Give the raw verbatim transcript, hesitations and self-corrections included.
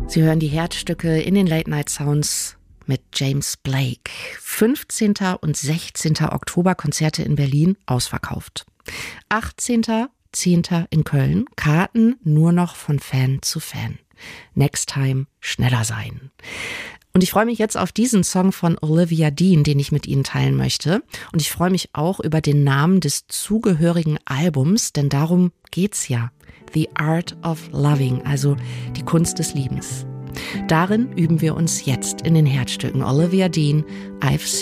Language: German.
Sie hören die Herzstücke in den Late Night Sounds mit James Blake. fünfzehnten und sechzehnten Oktober Konzerte in Berlin ausverkauft. achtzehnten zehnten in Köln, Karten nur noch von Fan zu Fan. Next Time schneller sein. Und ich freue mich jetzt auf diesen Song von Olivia Dean, den ich mit Ihnen teilen möchte. Und ich freue mich auch über den Namen des zugehörigen Albums, denn darum geht's ja. The Art of Loving, also die Kunst des Liebens. Darin üben wir uns jetzt in den Herzstücken. Olivia Dean, I've